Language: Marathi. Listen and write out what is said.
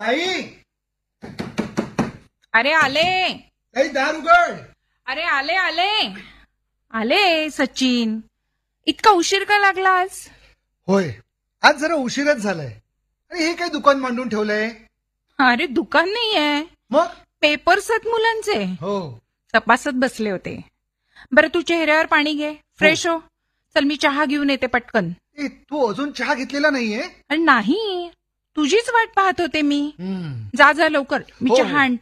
आई, अरे आले. आई दार उघड. अरे आले आले आले सचिन, इतका उशीर का लागला आज? होय, आज जरा उशीरच झालाय. आणि हे काय दुकान मांडून ठेवलंय? अरे दुकान नाहीये, मग पेपर्स आहेत मुलांचे, हो, तपासत बसले होते. बरं तू चेहऱ्यावर पाणी घे, फ्रेश हो. चल मी चहा घेऊन येते पटकन. तू अजून चहा घेतलेला नाहीये? अरे नाही, तुझीच वाट पाहत होते मी. जा जा लवकर, मी हो, चहा हो. आणते.